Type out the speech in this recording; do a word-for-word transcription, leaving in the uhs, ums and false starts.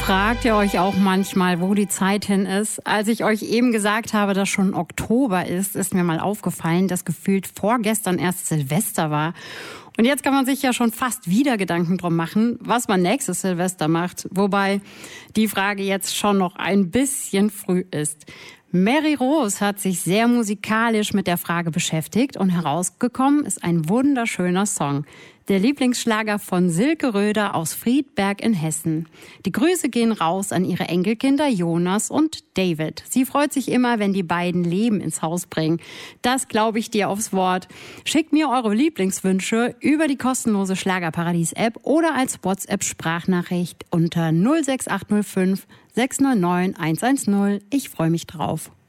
Fragt ihr euch auch manchmal, wo die Zeit hin ist? Als ich euch eben gesagt habe, dass schon Oktober ist, ist mir mal aufgefallen, dass gefühlt vorgestern erst Silvester war. Und jetzt kann man sich ja schon fast wieder Gedanken drum machen, was man nächstes Silvester macht. Wobei die Frage jetzt schon noch ein bisschen früh ist. Mary Rose hat sich sehr musikalisch mit der Frage beschäftigt und herausgekommen ist ein wunderschöner Song. Der Lieblingsschlager von Silke Röder aus Friedberg in Hessen. Die Grüße gehen raus an ihre Enkelkinder Jonas und David. Sie freut sich immer, wenn die beiden Leben ins Haus bringen. Das glaube ich dir aufs Wort. Schickt mir eure Lieblingswünsche über die kostenlose Schlagerparadies-App oder als WhatsApp-Sprachnachricht unter null sechs acht null fünf sechs neun neun eins eins null. Ich freue mich drauf.